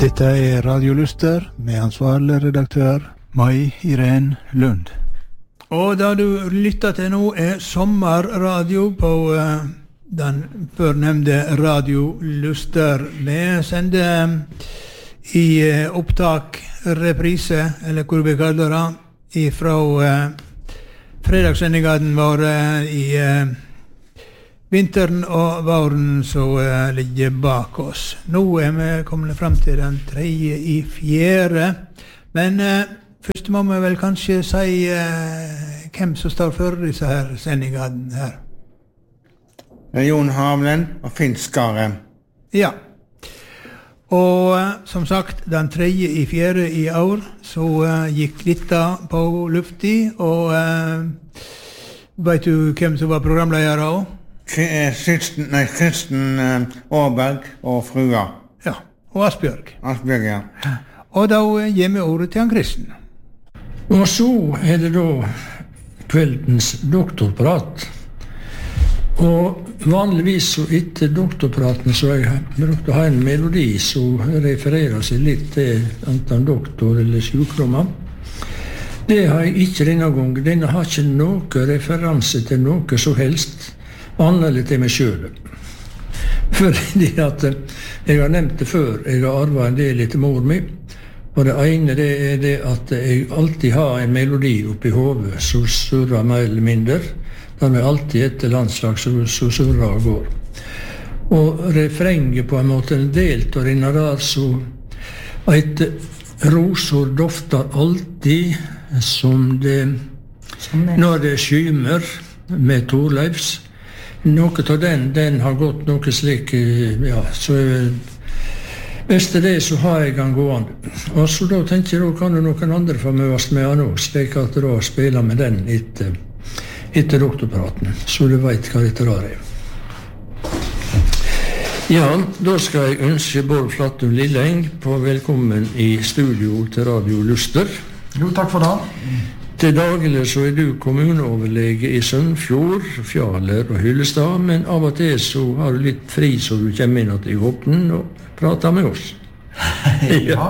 Dette Radio Luster med ansvarlig redaktør Mai Irene Lund. Og det du lytter til nå sommerradio på den førnevnte Radio Luster. Vi sender i opptak, reprise, eller hvor vi kaller det, fra fredagssendingen vår i vinteren og våren som ligger bak oss. Nå vi kommet frem til den 3.4. Men først må vi vel kanskje si hvem som står for disse her sendingene her. Jon Havlen og Finn Skare. Ja. Og som sagt, den 3.4. i år så gikk dette på lufti, og vet du hvem som var programleder da? Kristen Åberg og frua. Ja, og Asbjørg. Asbjørg, ja. Og da gir vi ordet til han Kristen. Og så det da kveldens doktorprat. Og vanligvis så etter doktorpraten så jeg brukte å ha en melodi som refererer seg litt til enten doktor eller sykdommer. Det har jeg ikke denne gangen. Denne har ikke noe referanse til noe som helst. Annerledes til meg selv. Fordi at jeg har nevnt det før, jeg har arvet en del etter mor mi, og det ene det det at jeg alltid har en melodi oppi hodet som surrer mer eller mindre, der vi alltid etter landslag så surrer og går. Og refrenget på en måte delt og denne der så et rosor dofter alltid som det når det skymer med Torleifs. Noe av den har gått noe slik, ja, så hvis det så har jeg den gående. Og så da tenker jeg, da kan jo noen andre få møtes med han også, slik at da spiller med den etter doktorpraten, så du vet hva dette er. Ja, da skal jeg ønske Bård Flattum Lilleng på velkommen i studio til Radio Luster. Jo, takk for det. Til daglig så du kommuneoverlege i Sønfjord, Fjaler og Hyllestad, men av og til så har du litt fri så du kommer inn til Håpten og prater med oss. Ja,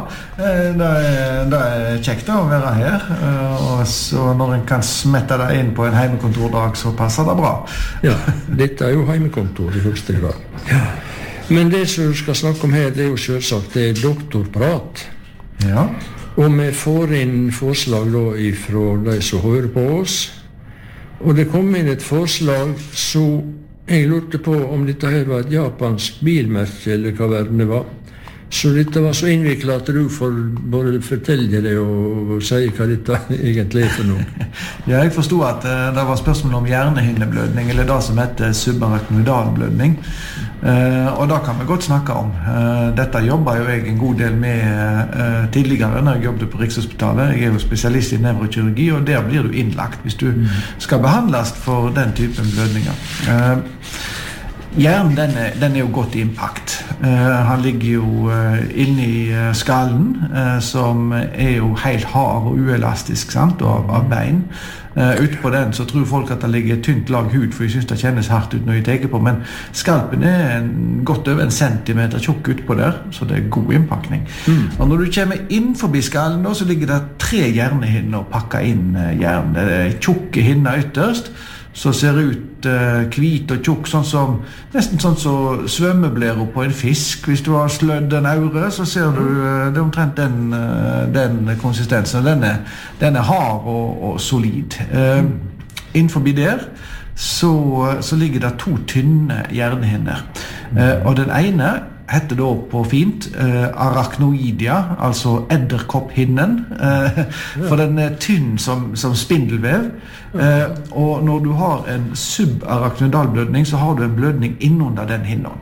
det kjekt å være her, og så når en kan smette det inn på en heimekontordag så passer det bra. Ja, dette jo heimekontor i høyeste grad. Ja. Men det som du skal snakke om her, det jo selvsagt det doktorprat. Ja. Og vi får inn forslag da fra de som hører på oss. Og det kom inn et forslag så jeg lurte på om dette her var et japansk bilmerke eller hva verden det var. Så dette var så innviklet at du får både fortelle det og si hva dette egentlig for noe. Ja, jeg forstod at det var spørsmål om hjernehinneblødning, eller det som heter subarachnoidalblødning. Og det kan vi godt snakke om. Dette jobber jo jeg en god del med tidligere når jeg jobbet på Rikshospitalet. Jeg jo spesialist i nevrokirurgi, og der blir du innlagt hvis du skal behandles for den typen blødninger. Hjernen den jo godt i impakt. Han ligger jo inne i skallen, som jo helt hard og uelastisk, sant, av bein. Ute på den så tror folk at det ligger et tynt lag hud, for jeg synes det kjennes hardt ut når jeg tenker på, men skalpen godt over 1 centimeter tjukk ut på der, så det god innpakning. Og når du kommer inn forbi skallen da, så ligger det 3 hjernehinner og pakker inn hjernen. Det tjukke hinner ytterst, så ser ut hvit og tjukk, nesten sånn som svømmeblærer på en fisk. Hvis du har slødd en aure, så ser du det omtrent den konsistensen. Den hard og solid. Innenfor der så ligger det 2 tynne hjernehinner. Og den ene heter da på fint arachnoidia, altså edderkopphinnen, for den tynn som spindelvev. Og når du har en subarachnoidalblødning, så har du en blødning innunder den hinnen.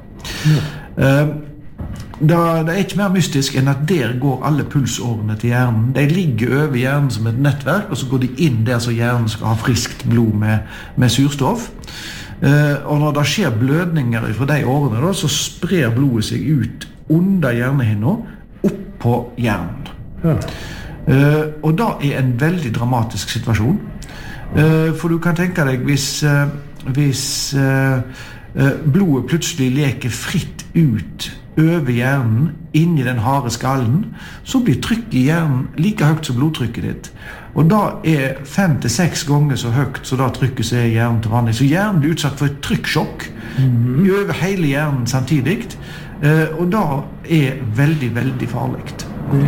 Det ikke mer mystisk enn at der går alle pulsårene til hjernen. De ligger over hjernen som et nettverk, og så går de inn der så hjernen skal ha friskt blod med surstoff. Og når det skjer blødninger fra de årene da, så sprer blodet seg ut under hjernehinna opp på hjernen. Og da en veldig dramatisk situasjon. For du kan tenke deg hvis blodet plutselig leker fritt ut over hjernen, inn I den harde skallen, så blir trykket I hjernen like høyt som blodtrykket ditt. Og da 5 til 6 ganger så høyt så da trykket seg I hjernen til vanlig. Så hjernen blir utsatt for et trykksjokk over hele hjernen samtidig. Og da veldig, veldig farlig.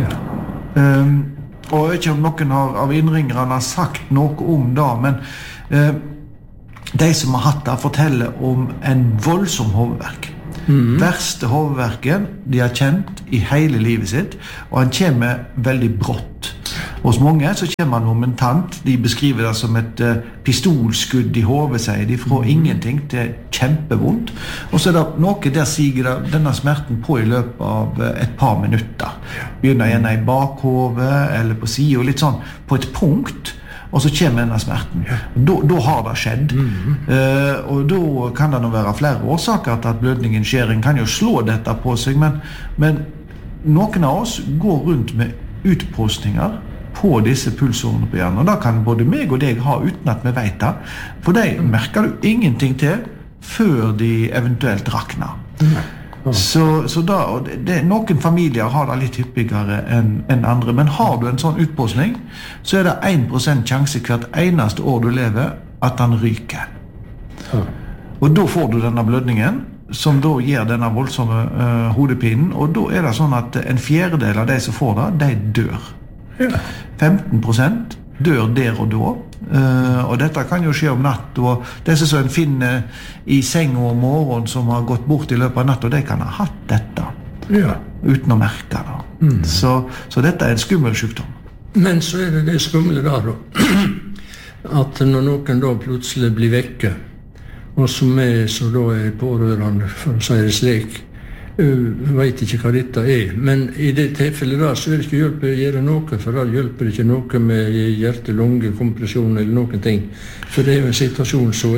Og jeg vet ikke om noen av innringerne har sagt noe om det, men de som har hatt det forteller om en voldsom hovedverk. Verste hovedverken de har kjent I hele livet sitt, og han kommer veldig brått. Hos mange så kommer han momentant, de beskriver det som et pistolskudd I hovedet, sier de, fra ingenting til kjempevondt. Og så det noe der siger denne smerten på I løpet av et par minutter. Begynner gjerne I bakhovet eller på siden, litt sånn på et punkt, og så kommer denne smerten. Da har det skjedd. Og da kan det nå være flere årsaker til at blødningen skjer. En kan jo slå dette på seg, men noen av oss går rundt med utpostninger på disse pulsårene på hjernen. Og da kan både meg og deg ha uten at vi vet det. For de merker du ingenting til før de eventuelt rakner. Så da, noen familier har det litt hyppigere enn andre, men har du en sånn utpostning, så det 1% sjanse hvert eneste år du lever at den ryker. Og da får du denne blødningen, som da gir denne voldsomme hodepinen, og da det sånn at en fjerdedel av de som får det, de dør. 15% dør der og da, og dette kan jo skje om natt, og disse som en finner I sengen om morgenen som har gått bort I løpet av natt, og de kan ha hatt dette uten å merke det. Så dette en skummel sykdom. Men så det skumle der at når noen da plutselig blir vekke, og som så da pårørende, for å si det slik, vet ikke hva dette men I det tilfellet da, så det ikke hjelp å gjøre noe, for da hjelper det ikke noe med hjerte-lunge-kompresjon eller noen ting, for det jo en situasjon som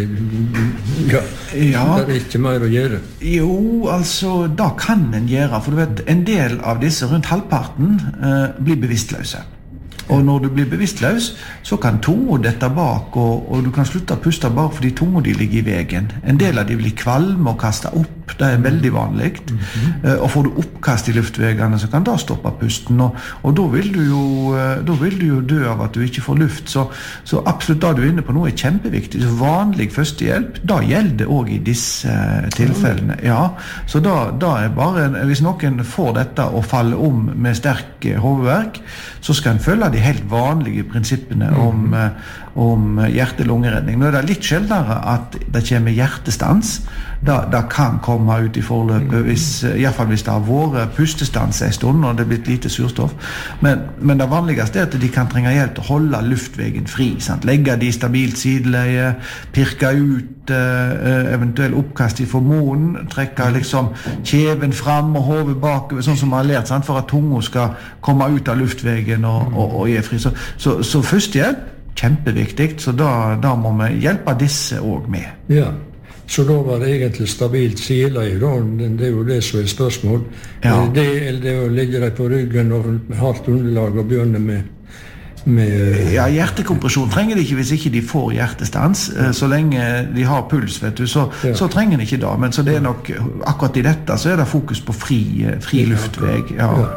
det ikke mer å gjøre. Jo, altså, da kan en gjøre, for du vet, en del av disse, rundt halvparten, blir bevisstløse. Og når du blir bevisstløs, så kan tunga dette bak, og du kan slutte å puste bak fordi tunga de ligger I vegen. En del av de blir kvalme og kaste opp, det veldig vanlig. Og får du oppkast I luftvegene, så kan det stoppe pusten, og da vil du jo dø av at du ikke får luft. Så absolutt det du inne på nå kjempeviktig. Så vanlig førstehjelp, da gjelder det også I disse tilfellene. Ja, så da bare, hvis noen får dette og faller om med sterk hovedverk, så skal en følge de helt vanlige prinsippene om hjerte-lungeredning. Nå det litt sjeldnere at det kommer hjertestans. Det kan komme ut I forløpet, I hvert fall hvis det har vært pustestans en stund, og det blitt lite surstoff. Men det vanligste at de kan trenge hjelp til å holde luftvegen fri, sant? Legge de stabilt sideleie, pirke ut eventuell oppkast I formoden, trekke liksom kjeven fram og hovedet bakover, sånn som man har lært, sant? For at tunga skal komme ut av luftvegen og gjøre fri. Så førstehjelp, kjempeviktig, så da må vi hjelpe disse også med. Ja. Så da var det egentlig stabilt sideleie, det jo det som spørsmål. Det å ligge deg på ryggen og hardt underlag og begynne med Ja, hjertekompresjon trenger de ikke hvis ikke de får hjertestans. Så lenge de har puls, vet du, så trenger de ikke det. Men så det nok, akkurat I dette, så det fokus på fri luftveg.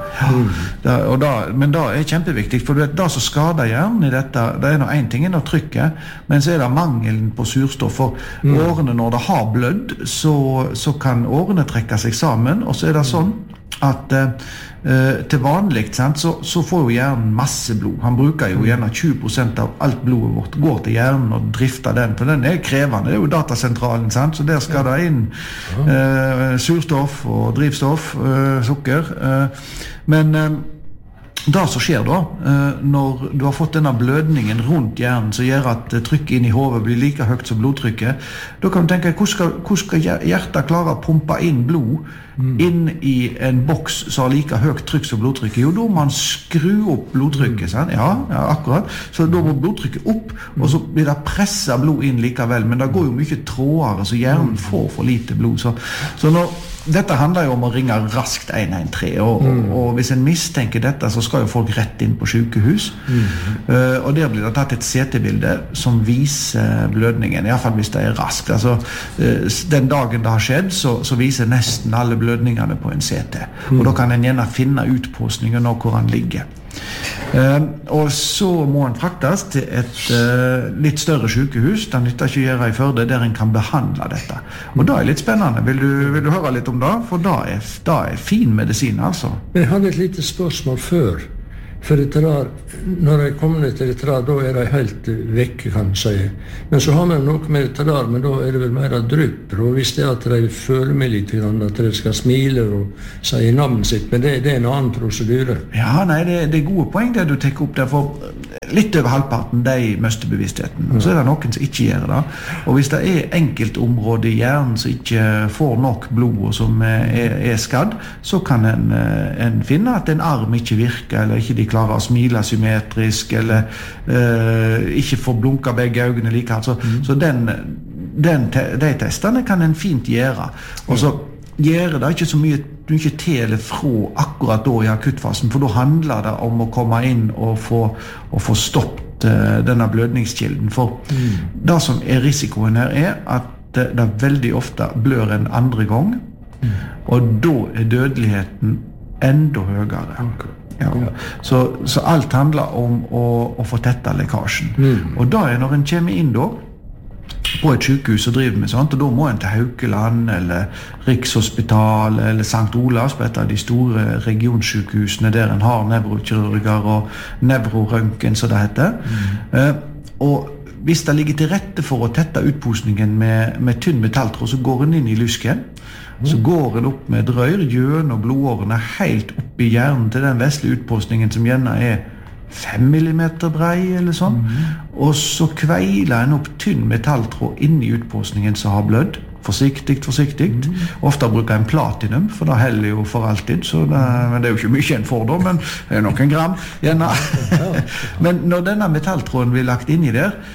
Men det kjempeviktig, for du vet, det som skader hjernen I dette, det noe en ting å trykke, men så det mangelen på surstoff. For årene, når det har blødd, så kan årene trekke seg sammen, og så det sånn at til vanlig så får jo hjernen masse blod. Han bruker jo gjerne 20% av alt blodet vårt går til hjernen og drifter den, for den krevende. Det jo datasentralen, sant? Så der skal det inn surstoff og drivstoff, sukker. Men det som skjer da, når du har fått denne blødningen rundt hjernen, som gjør at trykket inn I hovedet blir like høyt som blodtrykket, da kan du tenke, hvordan skal hjertet klare å pumpe inn blod inn I en boks som har like høyt trykk som blodtrykket? Jo, da må man skru opp blodtrykket, sant? Ja, akkurat. Så da må blodtrykket opp, og så blir det presset blod inn likevel, men det går jo mye trådere, så hjernen får for lite blod. Så når dette handler jo om å ringe raskt 113, og hvis en mistenker dette, så skal jo folk rett inn på sykehus. Og der blir det tatt et CT-bilde som viser blødningen, i hvert fall hvis det er raskt. Altså, den dagen det har skjedd, så viser nesten alle blødningene på en CT. Og da kan en gjerne finne utpåsningen og hvor han ligger. Og så må han fraktes til et litt større sykehus. Det nytter ikke å gjøre i Førde, der en kan behandle dette. Og da er litt spennende. Vil du høre litt om det? For da er fin medisin, altså. Men jeg hadde et lite spørsmål før. For når jeg kommer ned til det da er de helt vekke, kan man si. Men så har man noe med det men da er det vel mer drypper. Og hvis det at de føler meg litt, at de skal smile og si navnet sitt, men det er en annen prosedyre. Ja, nei, det er gode poeng det du tenker opp der, for litt over halvparten de mister bevisstheten. Så er det noen som ikke gjør det. Og hvis det er enkeltområder i hjernen som ikke får nok blod og som er skadd, så kan en finne at en arm ikke virker, eller ikke de klarer å smile symmetrisk, eller ikke får blunka begge øynene like. Så de testene kan en fint gjøre. Og så gjør det ikke så mye til eller fra akkurat da i akuttfasen, for da handler det om å komme inn og få stoppet denne blødningskilden. For det som er risikoen her er at det veldig ofte blør en andre gang, og da er dødeligheten enda høyere. Ja. Så alt handler om å få tettet lekkasjen. Og da er når en kommer inn da på et sykehus og driver med sånt, og da må en til Haukeland eller Rikshospital eller Sankt Olavs på et av de store regionsykehusene der en har nevrokirurger og nevrorøntgen, som det heter. Og hvis det ligger til rette for å tette utposningen med tynn metalltråd, så går den inn i lysken. Så går den opp med et rør, gjennom blodårene helt opp i hjernen til den vesle utpostningen som gjerne er 5 millimeter brei eller sånn. Og så kveiler en opp tynn metalltråd inn i utpostningen som har blødd. Forsiktig. Ofte bruker en platinum, for det heller jo for alltid, men det er jo ikke mye en får da, men det er noen gram gjerne. Men når denne metalltråden blir lagt inn i der,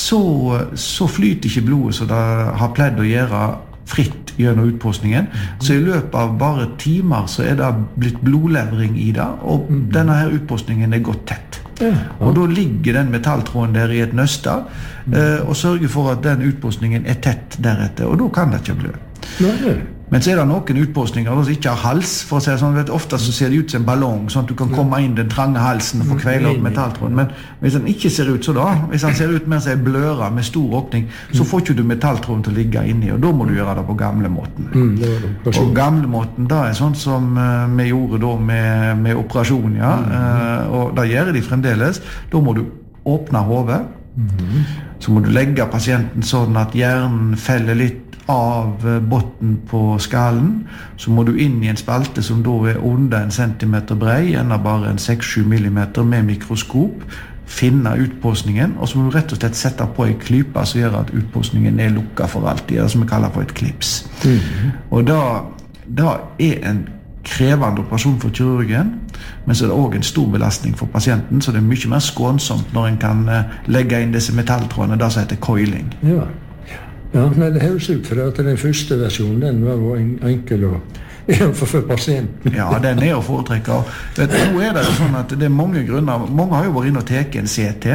så flyter ikke blodet så det har pledd å gjøre fritt gjennom utpostningen. Så i løpet av bare timer så er det blitt blodlevring i det, og denne her utpostningen er gått tett. Og da ligger den metalltråden der i et nøste og sørger for at den utpostningen er tett deretter, og da kan det ikke blø. Men så er det noen utpostninger som ikke har hals, for å si det sånn, ofte så ser det ut som en ballong, sånn at du kan komme inn den trange halsen og få kveile opp metalltråden. Men hvis den ikke ser ut så da, hvis den ser ut mer som en bløra med stor åpning, så får ikke du metalltråden til å ligge inni, og da må du gjøre det på gamlemåten. Og gamlemåten, da er sånn som vi gjorde da med operasjon, ja, og da gjør de fremdeles. Da må du åpne hodet, så må du legge pasienten sånn at hjernen feller litt av botten på skallen, så må du inn i en spalte som da er under 1 centimeter brei, gjerne bare 6-7 millimeter med mikroskop, finne utpostningen, og så må du rett og slett sette på en klype som gjør at utpostningen er lukket for alltid, det som vi kaller for et klips. Og da er en krevende operasjon for kirurgen, men så er det også en stor belastning for pasienten, så det er mye mer skånsomt når en kan legge inn disse metalltrådene, det som heter coiling. Ja, det høres ut for at den første versjonen, den var jo enkel for pasienten. Ja, den er å foretrekke. Nå er det jo sånn at det er mange grunner. Mange har jo vært inne og teke en CT,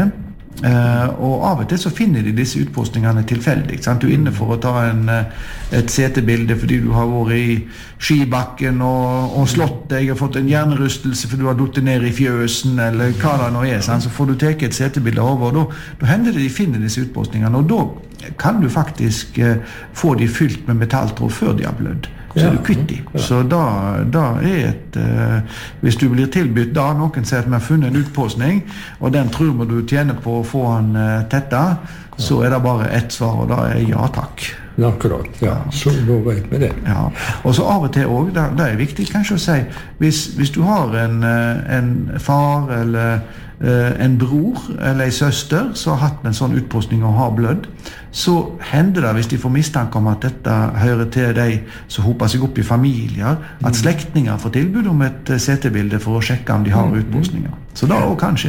og av og til så finner de disse utpostningene tilfeldig. Du er inne for å ta et CT-bilde fordi du har vært i skibakken og slått deg, og fått en hjernerystelse fordi du har duttet ned i fjøsen, eller hva det nå er. Så får du teke et CT-bilde over, og da hender det de finner disse utpostningene, og da kan du faktisk få de fylt med metalltråd før de har blødd. Så er du kvitt de. Så da er hvis du blir tilbudt da, noen sier at vi har funnet en utpostning, og den tror vi du tjener på å få den tetta, så er det bare ett svar, og da er ja takk. Akkurat, ja. Så da vet vi det. Ja. Og så av og til også, det er viktig kanskje å si, hvis du har en far eller en bror eller en søster som har hatt en sånn utpostning og har blødd, så hender det, hvis de får mistanke om at dette hører til de som hoper seg opp i familier, at slektninger får tilbud om et CT-bilde for å sjekke om de har utpostninger. Så det også kan skje.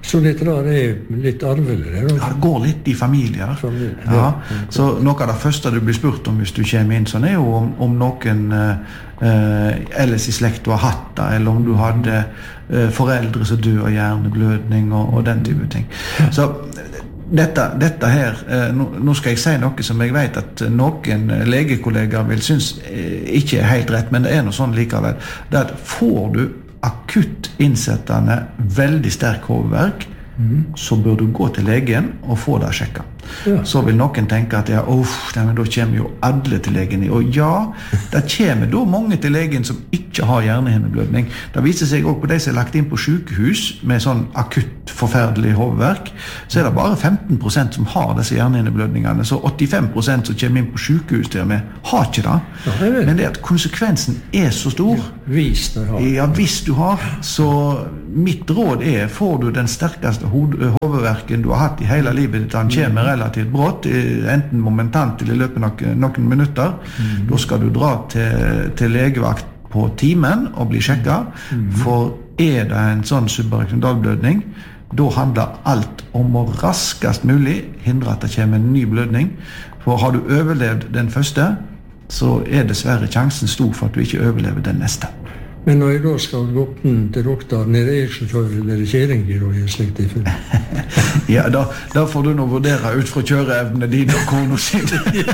Så dette der litt arvelig? Ja, det går litt i familier. Ja. Så noe av det første du blir spurt om hvis du kommer inn sånn, jo om noen ellers i slekt du har hatt det, eller om du hadde foreldre som dør av hjerneblødning og den type ting. Så dette her, nå skal jeg si noe som jeg vet at noen legekollegaer vil synes ikke helt rett, men det noe sånn likevel. Det at får du akutt innsettende veldig sterk hovedverk, så bør du gå til legen og få det sjekket. Ja. Så vil noen tenke at men da kommer jo alle til legen. Og ja, det kommer da mange til legen som ikke har hjernehinneblødning. Det viser seg også på de som lagt inn på sykehus med sånn akutt forferdelig hovedverk, så det bare 15% som har disse hjernehinneblødningene. Så 85% som kommer inn på sykehus der med har ikke det. Ja, men det at konsekvensen så stor. Hvis du har. Ja, hvis du har. Så mitt råd får du den sterkeste hovedverken du har hatt i hele livet ditt, han kommer relativt brått, enten momentant eller i løpet av noen minutter. Da skal du dra til legevakt på timen og bli sjekket, for det en sånn subarachnoidalblødning, da handler alt om å raskest mulig hindre at det kommer en ny blødning. For har du overlevd den første, så dessverre sjansen stor for at du ikke overlever den neste. Men når jeg da skal gå opp til doktoren, det sjåfør eller kjæringer og slikt i full? Ja, da får du nå vurdere ut fra kjøreevne din og kone sin.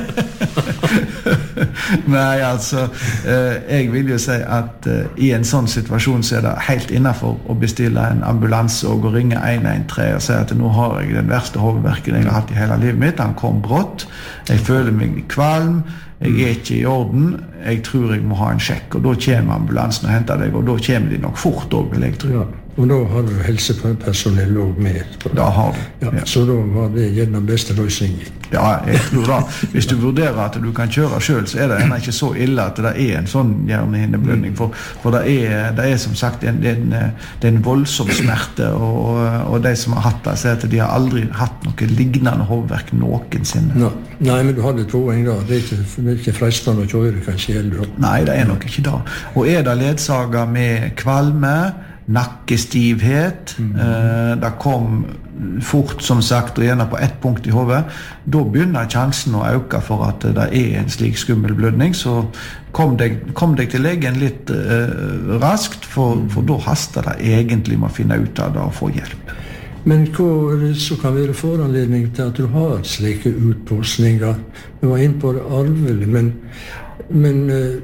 Nei, altså, jeg vil jo si at i en sånn situasjon så det helt innenfor å bestille en ambulanse og gå ringe 113 og si at nå har jeg den verste hovedverken jeg har hatt i hele livet mitt. Han kom brått, jeg føler meg kvalm, jeg ikke i orden, jeg tror jeg må ha en sjekk, og da kommer ambulansen og henter deg, og da kommer de nok fort også, vil jeg tro. Ja, og da har du helsepersonell også med. Da har du. Ja, ja. Så da var det gjerne beste løsning. Ja, jeg tror da. Hvis du vurderer at du kan kjøre selv, så det ikke så ille at det en sånn hjernehinneblødning, for det som sagt en voldsom smerte, og de som har hatt det, sier at de har aldri hatt noe lignende hovedverk noensinne. Nei, men du hadde poeng da. Det ikke fristende å kjøre, kanskje heller. Nei, det nok ikke da. Og det ledsaget med kvalme, nakkestivhet, det kom fort, som sagt, og gjerne på ett punkt i hodet, da begynner sjansen å øke for at det en slik skummel blødning, så kom deg til legen litt raskt, for da haster det egentlig med å finne ut av det og få hjelp. Men hva så kan være foranledning til at du har slike utpåsninger? Du var inne på det arvelig, men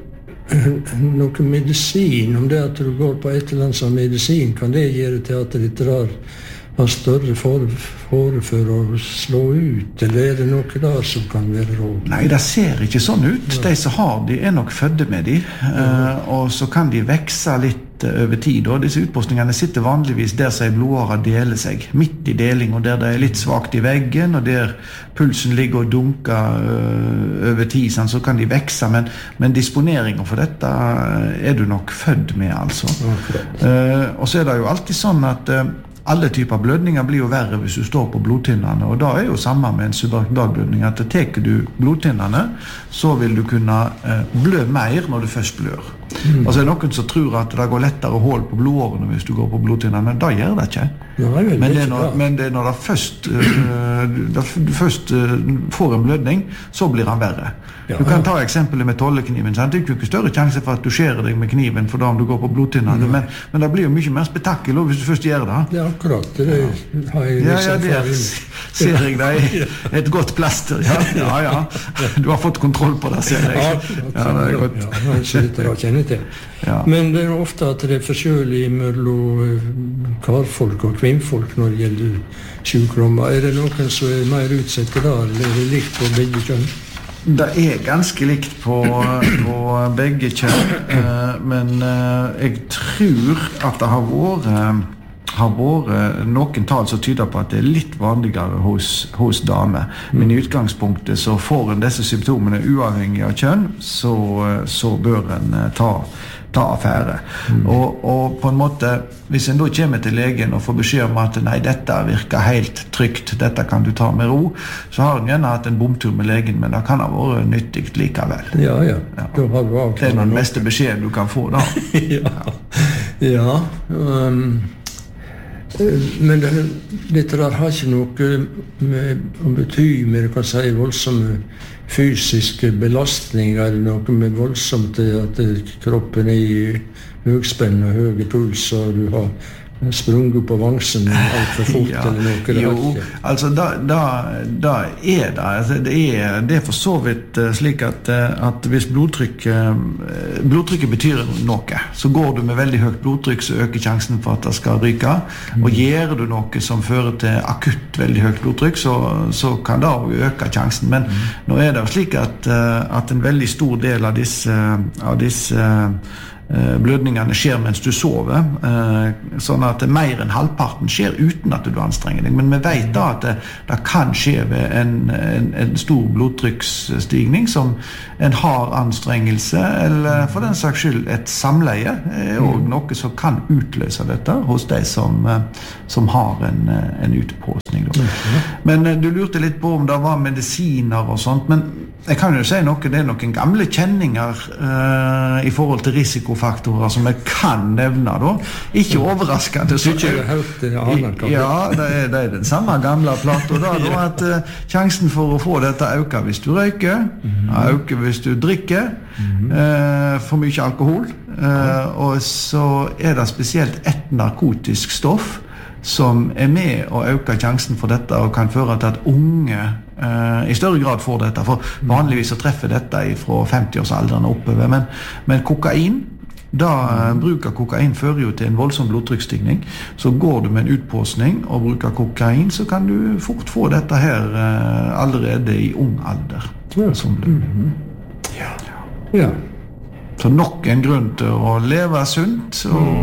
noe medisin, om det at du går på et eller annet som medisin, kan det gjøre til at det har større fare for å slå ut, eller det noe der som kan være råd? Nei, det ser ikke sånn ut. De som har de nok fødde med de, og så kan de vekse litt over tid, og disse utpostningene sitter vanligvis der som blodårer deler seg, midt i deling, og der det litt svagt i veggen, og der pulsen ligger og dunker over tid, så kan de vekse, men disponeringen for dette du nok født med, altså. Og så det jo alltid sånn at alle typer blødninger blir jo verre hvis du står på blodtynnene, og da jo samme med en subarachnoidalblødning, at teker du blodtynnene, så vil du kunne blø mer når du først blør. Og så noen som tror at det går lettere hål på blodårene hvis du går på blodtynnene, da gjør det ikke. Men det når du først får en blødning, så blir han verre. Du kan ta eksempelet med tollekniven, sant? Det jo ikke større sjanse for at du skjærer deg med kniven for da om du går på blodtynnene, men det blir jo mye mer spetakkel hvis du først gjør det. Det akkurat, det har jeg det ser jeg deg et godt plaster. Ja. Du har fått kontroll på det, ser jeg. Ja, det godt. Ja, så dette da kjenner til. Ja. Men det ofte at det forskjellig mellom karfolk og kvinnfolk når det gjelder sykdommer. Det noen som mer utsatte der, eller det likt på begge kjønn? Det ganske likt på begge kjønn, men jeg tror at det har vært noen tall som tyder på at det litt vanligere hos damer. Men i utgangspunktet så får en disse symptomene uavhengig av kjønn, så bør en ta affære. Og på en måte, hvis en da kommer til legen og får beskjed om at nei, dette virker helt trygt, dette kan du ta med ro, så har en gjerne hatt en bomtur med legen, men det kan ha vært nyttig likevel. Ja. Da har du avklart. Det den beste beskjeden du kan få da. Ja. Men dette der har ikke noe med å bety med, du kan si, voldsomme fysiske belastninger, eller noe med voldsomt at kroppen er i høgspenn og høye puls, og du har sprunget på vangsen alt for fort, eller noe. Jo, altså da er det. Altså, det er for så vidt slik at hvis blodtrykket betyr noe, så går du med veldig høyt blodtrykk, så øker sjansen for at det skal ryke. Og gjør du noe som fører til akutt veldig høyt blodtrykk, så kan det også øke sjansen. Men nå er det jo slik at en veldig stor del av disse blødningene skjer mens du sover, sånn at mer enn halvparten skjer uten at du anstrenger deg. Men vi vet da at det kan skje ved en stor blodtrykksstigning som en hard anstrengelse, eller for den saks skyld et samleie, og noe som kan utløse dette hos de som har en utpåsning. Men du lurte litt på om det var medisiner og sånt, men jeg kan jo si noe, det er noen gamle kjenninger i forhold til risikofaktorer som jeg kan nevne da. Ikke overraskende. Så ikke jeg har hørt det annet. Ja, det er den samme gamle plato da, at sjansen for å få dette øker hvis du røyker, øker hvis du drikker, for mye alkohol, og så er det spesielt et narkotisk stoff som er med å øke sjansen for dette og kan føre til at unge i større grad får dette, for vanligvis så treffer dette fra 50-årsalderen oppover, men kokain, bruk av kokain fører jo til en voldsom blodtrykksstigning, så går du med en utpåsning og bruker kokain, så kan du fort få dette her allerede i ung alder. Ja. Så nok en grunn til å leve sunt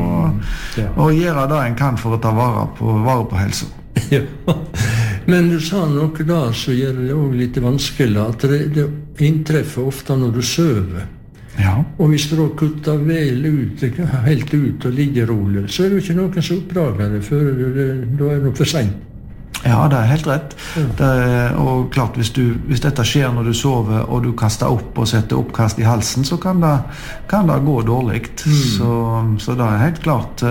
og gjøre det en kan for å ta vare på helsa. Ja. Men du sa noe da så gjør det også litt vanskelig at det inntreffer ofte når du søver. Ja. Og hvis du da kutter vel ut, helt ut og ligger rolig, så er det jo ikke noen som oppdager det før da er det nok for sent. Ja, det er helt rett. Og klart, hvis dette skjer når du sover og du kaster opp og setter oppkast i halsen, så kan det gå dårlig. Så det er helt klart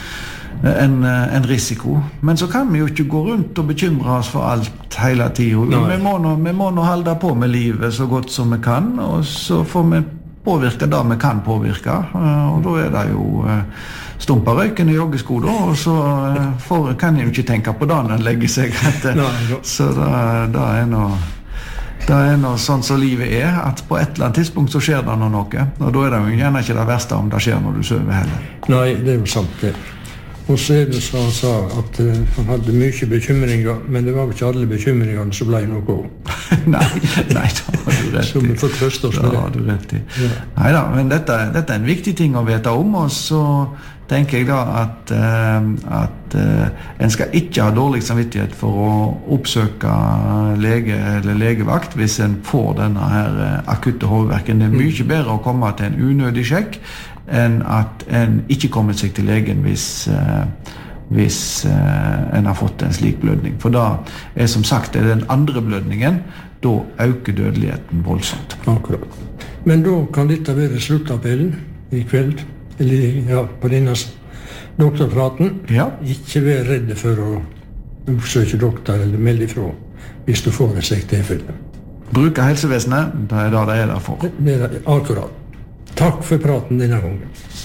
en risiko. Men så kan vi jo ikke gå rundt og bekymre oss for alt hele tiden. Vi må nå holde på med livet så godt som vi kan, og så får vi påvirke det vi kan påvirke, og da er det jo stumpa røyken i joggesko da, og så kan jeg jo ikke tenke på det når en legger seg. Så det er noe sånn som livet er, at på et eller annet tidspunkt så skjer det noe, og da er det jo gjerne ikke det verste om det skjer når du søver heller. Nei, det er jo sant det. Og så er det så han sa at han hadde mye bekymringer, men det var jo ikke alle bekymringene som ble noe av. Nei, da har du rett i. Så vi får trøste oss med det. Da har du rett i. Ja. Neida, men dette er en viktig ting å vite om, og så tenker jeg da at en skal ikke ha dårlig samvittighet for å oppsøke lege eller legevakt hvis en får denne her akutte hovedverken. Det er mye bedre å komme til en unødig sjekk enn at en ikke kommer seg til legen hvis en har fått en slik blødning. For da er som sagt den andre blødningen, da øker dødeligheten voldsomt. Akkurat. Men da kan dette være sluttappellen i kveld, eller på denne doktorpraten. Ja. Ikke være redde for å oppsøke doktor eller melde ifra hvis du får et slikt tilfelle. Bruke helsevesenet, det er det det er der for. Det er akkurat. Takk for praten denne gangen.